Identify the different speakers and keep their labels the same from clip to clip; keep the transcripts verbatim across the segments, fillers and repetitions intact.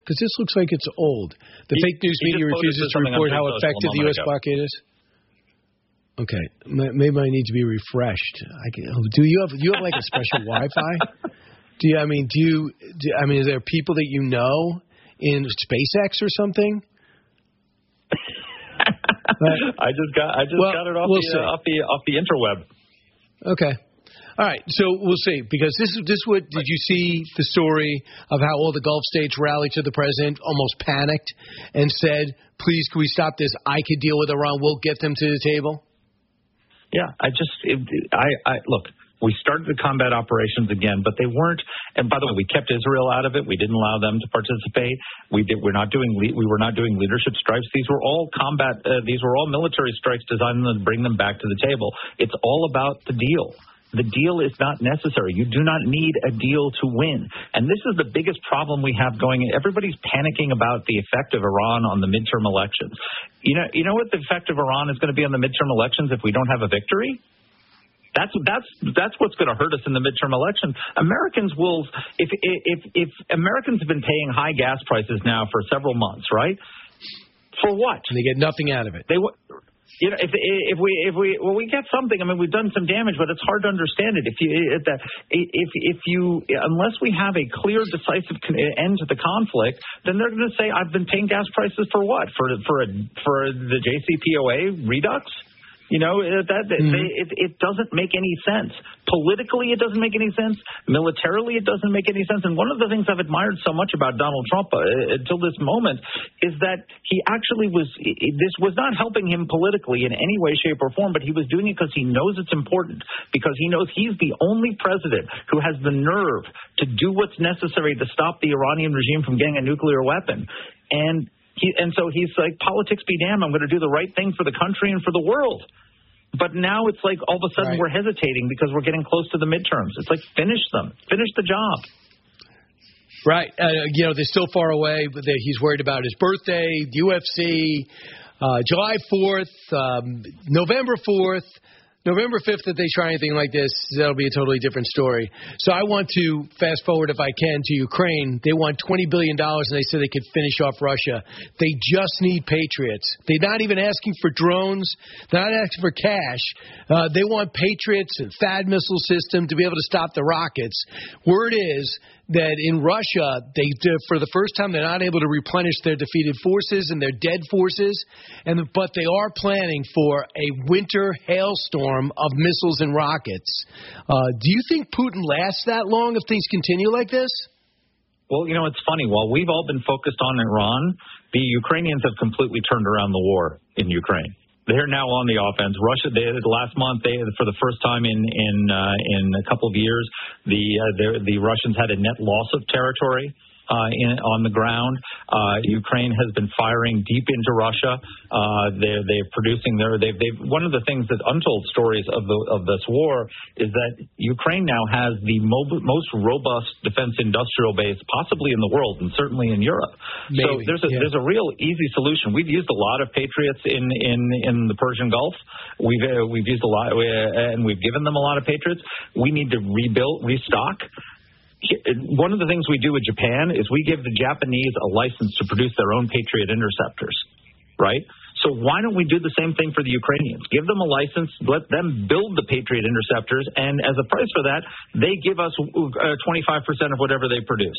Speaker 1: Because this looks like it's old. The he, fake news media refuses to report how effective the U S blockade is. Okay, maybe I need to be refreshed. I can, do you have do you have like a special Wi-Fi? Do you? I mean, do you? Do, I mean, is there people that you know in SpaceX or something?
Speaker 2: I just got I just well, got it off we'll the uh, off the off the interweb.
Speaker 1: Okay. All right, so we'll see, because this is this what did you see the story of how all the Gulf states rallied to the president, almost panicked, and said, "Please, can we stop this? I could deal with Iran. We'll get them to the table."
Speaker 2: Yeah, I just it, I I look. We started the combat operations again, but they weren't. And by the way, we kept Israel out of it. We didn't allow them to participate. We did. We're not doing. We were not doing leadership strikes. These were all combat. Uh, these were all military strikes designed to bring them back to the table. It's all about the deal. The deal is not necessary. You do not need a deal to win. And this is the biggest problem we have going. Everybody's panicking about the effect of Iran on the midterm elections. You know, you know what the effect of Iran is going to be on the midterm elections if we don't have a victory? That's that's that's what's going to hurt us in the midterm election. Americans will, if if if Americans have been paying high gas prices now for several months, right? For what?
Speaker 1: And they get nothing out of it.
Speaker 2: They, you know, if if we if we well we get something. I mean, we've done some damage, but it's hard to understand it. If you if if if you unless we have a clear, decisive end to the conflict, then they're going to say, I've been paying gas prices for what? For for a, for the J C P O A redux? You know, that mm-hmm. they, it, it doesn't make any sense. Politically, it doesn't make any sense. Militarily, it doesn't make any sense. And one of the things I've admired so much about Donald Trump uh, until this moment is that he actually was, this was not helping him politically in any way, shape, or form, but he was doing it because he knows it's important, because he knows he's the only president who has the nerve to do what's necessary to stop the Iranian regime from getting a nuclear weapon. And He, and so he's like, politics be damned, I'm going to do the right thing for the country and for the world. But now it's like all of a sudden right. we're hesitating because we're getting close to the midterms. It's like, finish them. Finish the job.
Speaker 1: Right. Uh, you know, they're still far away, but he's worried about his birthday, U F C, uh, July fourth, um, November fourth. November fifth, if they try anything like this, that'll be a totally different story. So I want to fast forward, if I can, to Ukraine. They want twenty billion dollars, and they said they could finish off Russia. They just need Patriots. They're not even asking for drones. They're not asking for cash. Uh, they want Patriots and THAAD missile system to be able to stop the rockets. Word is that in Russia, they for the first time, they're not able to replenish their defeated forces and their dead forces, and but they are planning for a winter hailstorm of missiles and rockets. Uh, do you think Putin lasts that long if things continue like this?
Speaker 2: Well, you know, it's funny. While we've all been focused on Iran, the Ukrainians have completely turned around the war in Ukraine. They're now on the offense. Russia, they, last month, they for the first time in in uh, in a couple of years, the uh, the Russians had a net loss of territory uh, in, on the ground. Uh, Ukraine has been firing deep into Russia. Uh, they're they're producing their they've they've one of the things that untold stories of the of this war is that Ukraine now has the mo- most robust defense industrial base possibly in the world, and certainly in Europe.
Speaker 1: Maybe,
Speaker 2: so there's a
Speaker 1: yeah.
Speaker 2: there's a real easy solution. We've used a lot of Patriots in in, in the Persian Gulf. We've uh, we've used a lot, uh, and we've given them a lot of Patriots. We need to rebuild, restock. One of the things we do with Japan is we give the Japanese a license to produce their own Patriot interceptors, right? So why don't we do the same thing for the Ukrainians? Give them a license, let them build the Patriot interceptors, and as a price for that, they give us uh, twenty-five percent of whatever they produce.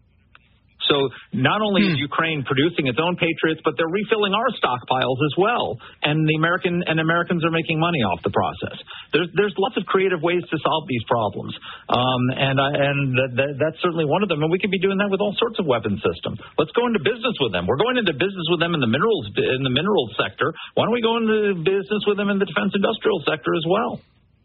Speaker 2: So not only hmm. is Ukraine producing its own Patriots, but they're refilling our stockpiles as well, and the American and Americans are making money off the process. There's there's lots of creative ways to solve these problems, um, and uh, and th- th- that's certainly one of them. And we could be doing that with all sorts of weapons systems. Let's go into business with them. We're going into business with them in the minerals in the minerals sector. Why don't we go into business with them in the defense industrial sector as well?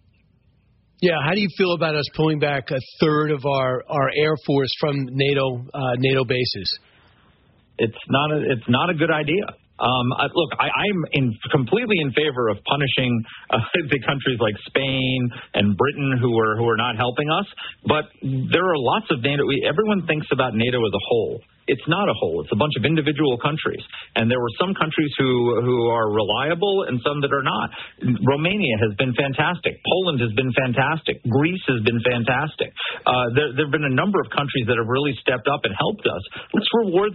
Speaker 1: Yeah, how do you feel about us pulling back a third of our, our Air Force from NATO uh, NATO bases?
Speaker 2: It's not a it's not a good idea. Um, I, look, I, I'm in, completely in favor of punishing uh, the countries like Spain and Britain who are who are not helping us. But there are lots of NATO. Everyone thinks about NATO as a whole. It's not a whole. It's a bunch of individual countries. And there were some countries who, who are reliable and some that are not. Romania has been fantastic. Poland has been fantastic. Greece has been fantastic. Uh, there, there have been a number of countries that have really stepped up and helped us. Let's reward those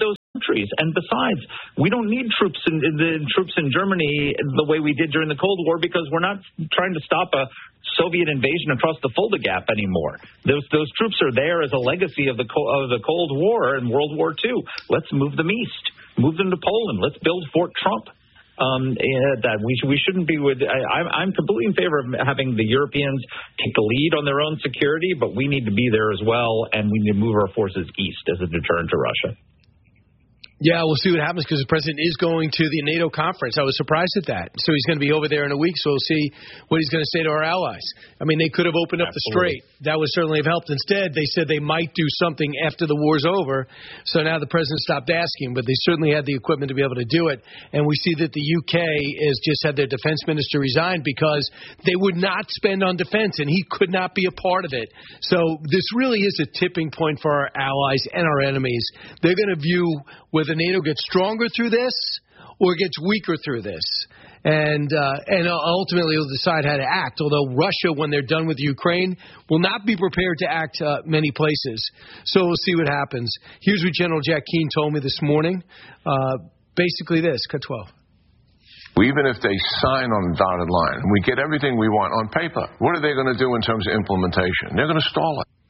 Speaker 2: countries. And besides, we don't need troops in, in the troops in Germany the way we did during the Cold War, because we're not trying to stop a Soviet invasion across the Fulda Gap anymore. Those those troops are there as a legacy of the of the Cold War and World War Two. Let's move them east, move them to Poland. Let's build Fort Trump. Um, that we we shouldn't be with. I, I'm completely in favor of having the Europeans take the lead on their own security, but we need to be there as well, and we need to move our forces east as a deterrent to Russia.
Speaker 1: Yeah, we'll see what happens, because the president is going to the NATO conference. I was surprised at that. So he's going to be over there in a week, so we'll see what he's going to say to our allies. I mean, they could have opened up Absolutely. the strait. That would certainly have helped. Instead, they said they might do something after the war's over. So now the president stopped asking, but they certainly had the equipment to be able to do it. And we see that the U K has just had their defense minister resign because they would not spend on defense, and he could not be a part of it. So this really is a tipping point for our allies and our enemies. They're going to view whether NATO gets stronger through this or gets weaker through this. And uh, and ultimately will decide how to act, although Russia, when they're done with Ukraine, will not be prepared to act uh, many places. So we'll see what happens. Here's what General Jack Keane told me this morning. Uh, basically this, cut twelve.
Speaker 3: Even if they sign on the dotted line and we get everything we want on paper, what are they going to do in terms of implementation? They're going to stall it.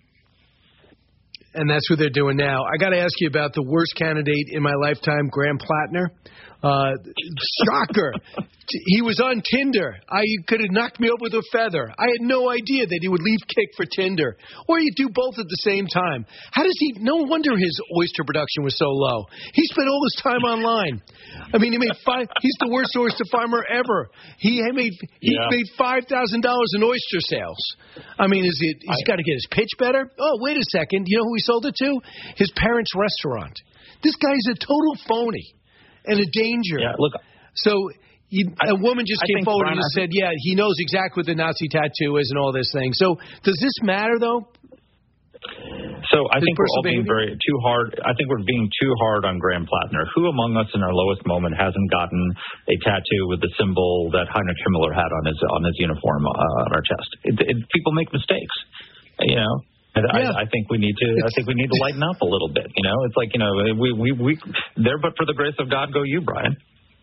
Speaker 1: And that's what they're doing now. I got to ask you about the worst candidate in my lifetime, Graham Plattner. Uh, shocker. He was on Tinder. I could have knocked me up with a feather. I had no idea that he would leave Kick for Tinder. Or he'd do both at the same time. How does he? No wonder his oyster production was so low. He spent all his time online. I mean, he made five. He's the worst oyster farmer ever. He made he yeah. made five thousand dollars in oyster sales. I mean, is it? He's got to get his pitch better. Oh, wait a second. You know who he sold it to? His parents' restaurant. This guy's a total phony and a danger.
Speaker 2: Yeah, look.
Speaker 1: So. You, a woman just
Speaker 2: I
Speaker 1: came forward
Speaker 2: Brian,
Speaker 1: and just said, yeah, he knows exactly what the Nazi tattoo is and all this thing. So does this matter, though?
Speaker 2: So I His think we're all being very too hard. I think we're being too hard on Graham Plattner. Who among us in our lowest moment hasn't gotten a tattoo with the symbol that Heinrich Himmler had on his on his uniform uh, on our chest? It, it, people make mistakes, you know. Yeah. I, I think we need to. I think we need to lighten up a little bit. You know, it's like you know, we we we there, but for the grace of God, go you, Brian.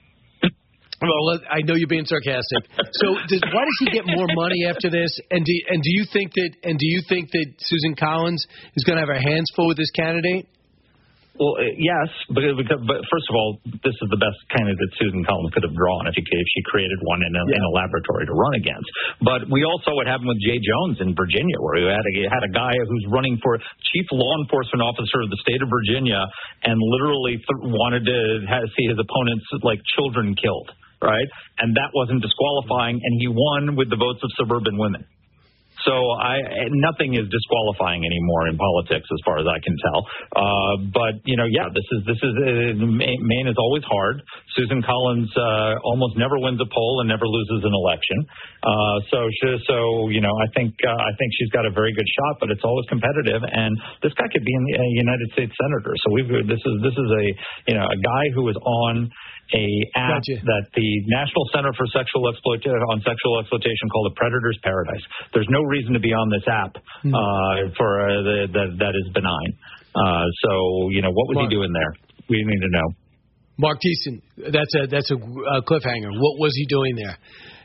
Speaker 1: Well, I know you're being sarcastic. So, does, why does he get more money after this? And do and do you think that and do you think that Susan Collins is going to have her hands full with this candidate?
Speaker 2: Well, uh, yes, but, but first of all, this is the best candidate Susan Collins could have drawn if, he, if she created one in a, yeah. in a laboratory to run against. But we all saw what happened with Jay Jones in Virginia, where you had a, had a guy who's running for chief law enforcement officer of the state of Virginia and literally th- wanted to have, see his opponents like children killed. Right, and that wasn't disqualifying, and he won with the votes of suburban women. So I, nothing is disqualifying anymore in politics, as far as I can tell. Uh, but you know, yeah, this is this is uh, Maine is always hard. Susan Collins uh, almost never wins a poll and never loses an election. Uh, so she, so you know, I think uh, I think she's got a very good shot, but it's always competitive. And this guy could be a United States senator. So we've this is this is a you know a guy who is on a app gotcha. that the National Center for Sexual Exploitation on Sexual Exploitation called the Predator's Paradise. There's no reason to be on this app uh, for uh, the, the, that is benign. Uh, so you know what was Mark, he doing there? We need to know.
Speaker 1: Mark Thiessen, that's a that's a uh, cliffhanger. What was he doing there?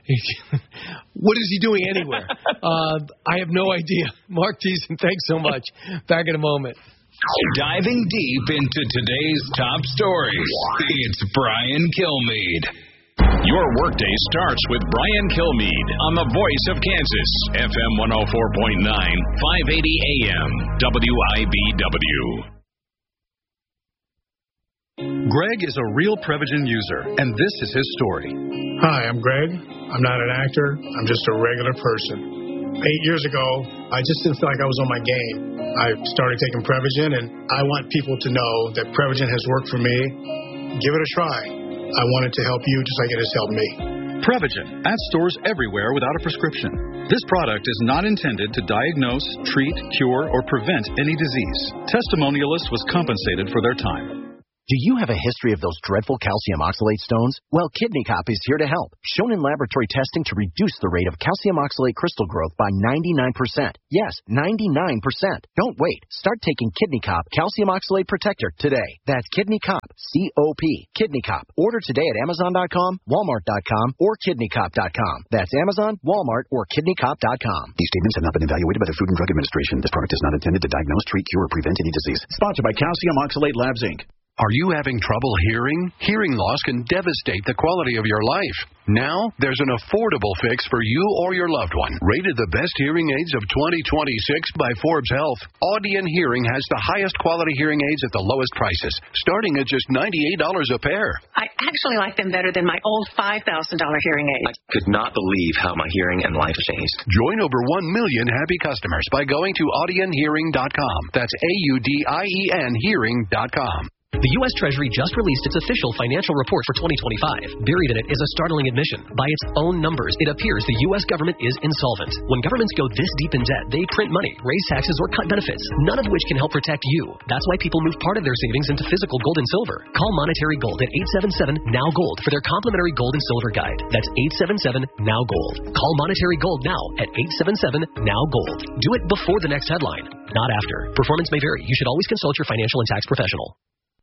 Speaker 1: What is he doing anywhere? uh, I have no idea. Mark Thiessen, thanks so much. Back in a moment.
Speaker 4: Diving deep into today's top stories, it's Brian Kilmeade. Your workday starts with Brian Kilmeade on the Voice of Kansas, F M one oh four point nine, five eighty A M, W I B W.
Speaker 5: Greg is a real Prevagen user, and this is his story.
Speaker 6: Hi, I'm Greg. I'm not an actor. I'm just a regular person. Eight years ago, I just didn't feel like I was on my game. I started taking Prevagen, and I want people to know that Prevagen has worked for me. Give it a try. I want it to help you just like it has helped me.
Speaker 5: Prevagen, at stores everywhere without a prescription. This product is not intended to diagnose, treat, cure, or prevent any disease. Testimonialists was compensated for their time.
Speaker 7: Do you have a history of those dreadful calcium oxalate stones? Well, Kidney Cop is here to help. Shown in laboratory testing to reduce the rate of calcium oxalate crystal growth by ninety-nine percent. Yes, ninety-nine percent. Don't wait. Start taking Kidney Cop Calcium Oxalate Protector today. That's Kidney Cop, C O P. Kidney Cop. Order today at Amazon dot com, Walmart dot com, or Kidney Cop dot com. That's Amazon, Walmart, or Kidney Cop dot com.
Speaker 8: These statements have not been evaluated by the Food and Drug Administration. This product is not intended to diagnose, treat, cure, or prevent any disease. Sponsored by Calcium Oxalate Labs, Incorporated.
Speaker 9: Are you having trouble hearing? Hearing loss can devastate the quality of your life. Now, there's an affordable fix for you or your loved one. Rated the best hearing aids of twenty twenty-six by Forbes Health, Audion Hearing has the highest quality hearing aids at the lowest prices, starting at just ninety-eight dollars a pair.
Speaker 10: I actually like them better than my old five thousand dollars hearing aid.
Speaker 11: I could not believe how my hearing and life changed.
Speaker 9: Join over one million happy customers by going to Audion Hearing dot com. That's A U D I E N Hearing dot com.
Speaker 12: The U S Treasury just released its official financial report for twenty twenty-five. Buried in it is a startling admission. By its own numbers, it appears the U S government is insolvent. When governments go this deep in debt, they print money, raise taxes, or cut benefits, none of which can help protect you. That's why people move part of their savings into physical gold and silver. Call Monetary Gold at eight seven seven, N O W Gold for their complimentary gold and silver guide. That's eight seven seven, N O W Gold. Call Monetary Gold now at eight seven seven, N O W Gold. Do it before the next headline, not after. Performance may vary. You should always consult your financial and tax professional.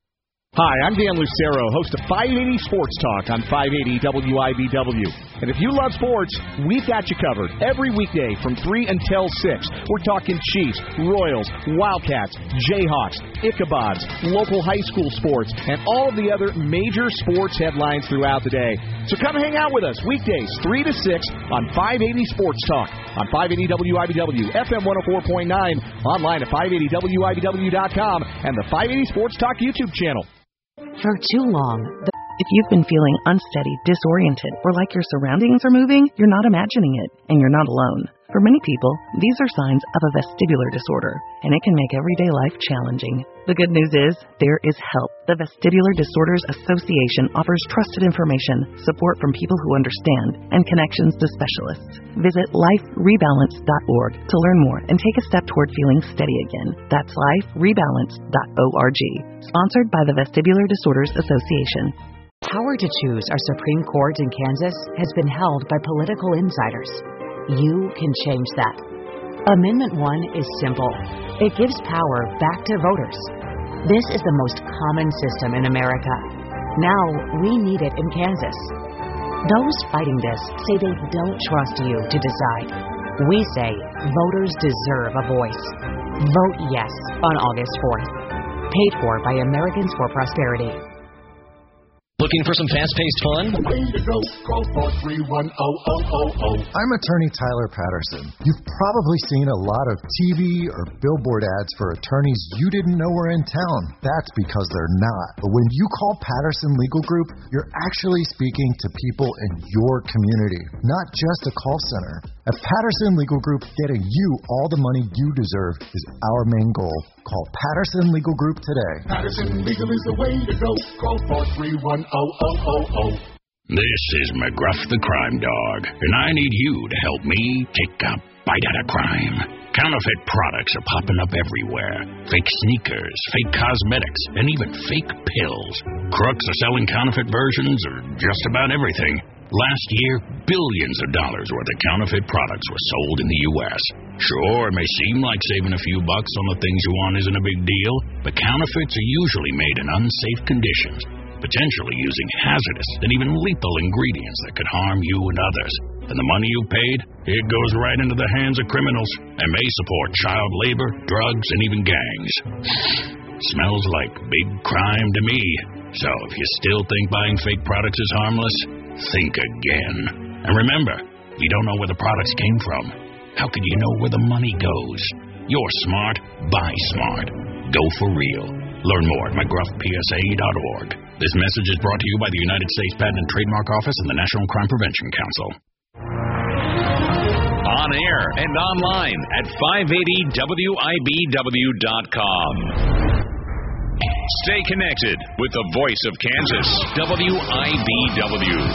Speaker 13: Hi, I'm Dan Lucero, host of five eighty Sports Talk on five eighty W I B W. And if you love sports, we've got you covered every weekday from three until six. We're talking Chiefs, Royals, Wildcats, Jayhawks, Ichabods, local high school sports, and all of the other major sports headlines throughout the day. So come hang out with us weekdays three to six on five eighty Sports Talk on five eighty W I B W, F M one oh four point nine, online at five eighty W I B W dot com, and the five eighty Sports Talk YouTube channel.
Speaker 14: For too long, the if you've been feeling unsteady, disoriented, or like your surroundings are moving, you're not imagining it, and you're not alone. For many people, these are signs of a vestibular disorder, and it can make everyday life challenging. The good news is, there is help. The Vestibular Disorders Association offers trusted information, support from people who understand, and connections to specialists. Visit life rebalance dot org to learn more and take a step toward feeling steady again. That's life rebalance dot org. Sponsored by the Vestibular Disorders Association.
Speaker 15: Power to choose our Supreme Court in Kansas has been held by political insiders. You can change that. Amendment one is simple. It gives power back to voters. This is the most common system in America. Now we need it in Kansas. Those fighting this say they don't trust you to decide. We say voters deserve a voice. Vote yes on August fourth. Paid for by Americans for Prosperity.
Speaker 12: Looking for some fast-paced fun?
Speaker 16: Way to go. Call four three one, oh oh oh oh.
Speaker 17: I'm attorney Tyler Patterson. You've probably seen a lot of T V or billboard ads for attorneys you didn't know were in town. That's because they're not. But when you call Patterson Legal Group, you're actually speaking to people in your community, not just a call center. At Patterson Legal Group, getting you all the money you deserve is our main goal. Call Patterson Legal Group today.
Speaker 16: Patterson Legal is the way to go. Call four three one, oh oh oh oh.
Speaker 4: This is McGruff the Crime Dog, and I need you to help me take a bite out of crime. Counterfeit products are popping up everywhere. Fake sneakers, fake cosmetics, and even fake pills. Crooks are selling counterfeit versions of just about everything. Last year, billions of dollars worth of counterfeit products were sold in the U S Sure, it may seem like saving a few bucks on the things you want isn't a big deal, but counterfeits are usually made in unsafe conditions, potentially using hazardous and even lethal ingredients that could harm you and others. And the money you paid, it goes right into the hands of criminals and may support child labor, drugs, and even gangs. Smells like big crime to me. So if you still think buying fake products is harmless, think again. And remember, you don't know where the products came from. How could you know where the money goes? You're smart, buy smart. Go for real. Learn more at McGruff P S A dot org. This message is brought to you by the United States Patent and Trademark Office and the National Crime Prevention Council. On air and online at five eighty W I B W dot com. Stay connected with the voice of Kansas, W I B W.